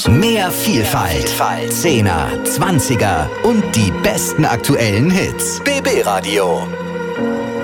Mehr Vielfalt, 10er, 20er und die besten aktuellen Hits. BB Radio.